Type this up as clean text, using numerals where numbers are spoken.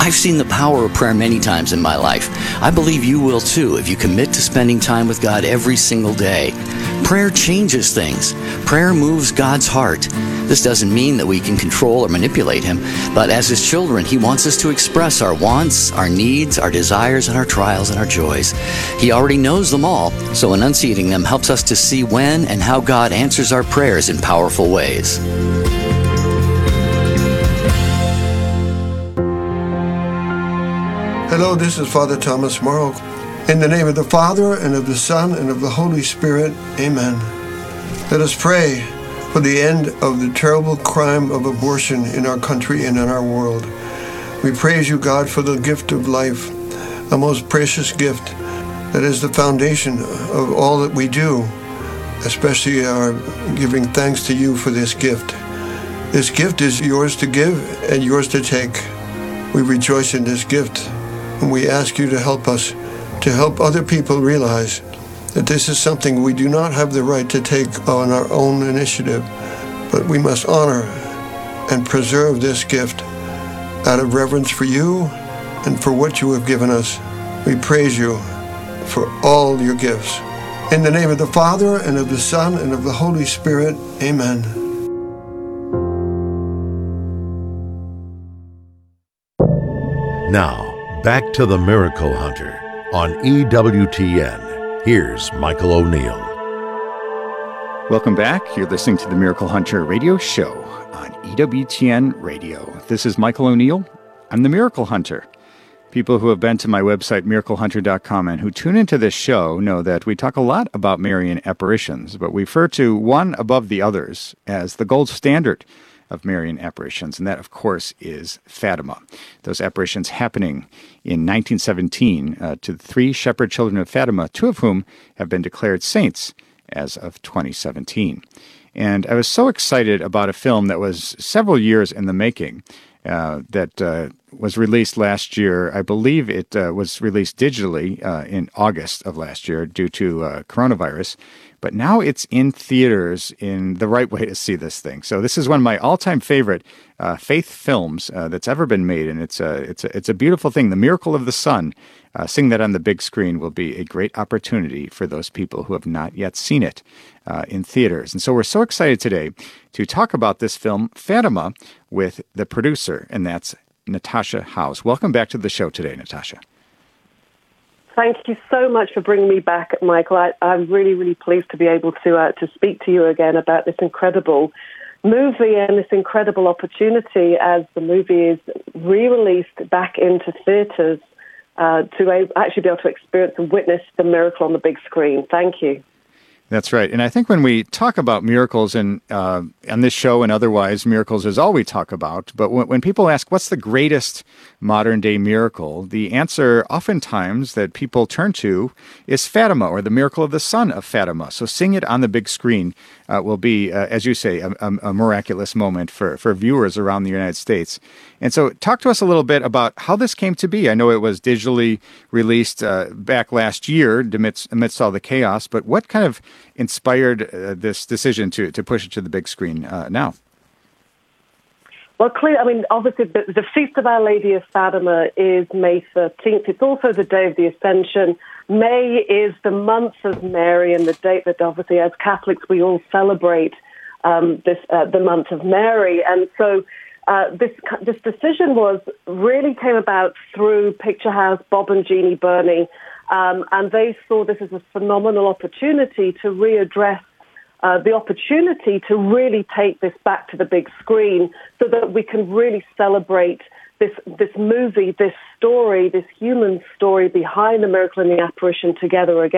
I've seen the power of prayer many times in my life. I believe you will too if you commit to spending time with God every single day. Prayer changes things. Prayer moves God's heart. This doesn't mean that we can control or manipulate Him, but as His children, He wants us to express our wants, our needs, our desires, and our trials and our joys. He already knows them all, so enunciating them helps us to see when and how God answers our prayers in powerful ways. Hello, this is Father Thomas Morrow. In the name of the Father, and of the Son, and of the Holy Spirit, amen. Let us pray for the end of the terrible crime of abortion in our country and in our world. We praise you, God, for the gift of life, a most precious gift that is the foundation of all that we do, especially our giving thanks to you for this gift. This gift is yours to give and yours to take. We rejoice in this gift. And we ask you to help us, to help other people realize that this is something we do not have the right to take on our own initiative, but we must honor and preserve this gift out of reverence for you and for what you have given us. We praise you for all your gifts. In the name of the Father, and of the Son, and of the Holy Spirit, amen. Now, back to the Miracle Hunter on EWTN. Here's Michael O'Neill. Welcome back. You're listening to the Miracle Hunter radio show on EWTN Radio. This is Michael O'Neill. I'm the Miracle Hunter. People who have been to my website, miraclehunter.com, and who tune into this show know that we talk a lot about Marian apparitions, but we refer to one above the others as the gold standard of Marian apparitions, and that, of course, is Fatima. Those apparitions happening in 1917 to the three shepherd children of Fatima, two of whom have been declared saints as of 2017. And I was so excited about a film that was several years in the making that was released last year. I believe it was released digitally in August of last year due to coronavirus. But now it's in theaters in the right way to see this thing. So this is one of my all-time favorite faith films that's ever been made, and it's a beautiful thing. The Miracle of the Sun. Seeing that on the big screen will be a great opportunity for those people who have not yet seen it in theaters. And so we're so excited today to talk about this film, Fatima, with the producer, and that's Natasha House. Welcome back to the show today, Natasha. Thank you so much for bringing me back, Michael. I'm really, really pleased to be able to speak to you again about this incredible movie and this incredible opportunity as the movie is re-released back into theatres to actually be able to experience and witness the miracle on the big screen. Thank you. That's right. And I think when we talk about miracles and on this show and otherwise, miracles is all we talk about. But when people ask, what's the greatest modern day miracle? The answer oftentimes that people turn to is Fatima, or the miracle of the son of Fatima. So seeing it on the big screen will be, as you say, a miraculous moment for viewers around the United States. And so talk to us a little bit about how this came to be. I know it was digitally released back last year amidst all the chaos, but what kind of inspired this decision to push it to the big screen now? Well, clearly, I mean, obviously, the Feast of Our Lady of Fatima is May 13th. It's also the day of the Ascension. May is the month of Mary and the date that, obviously, as Catholics, we all celebrate the month of Mary. And so this decision really came about through Picture House, Bob and Jeannie Burney, and they saw this as a phenomenal opportunity to readdress the opportunity to really take this back to the big screen so that we can really celebrate this movie, this story, this human story behind the miracle and the apparition together again.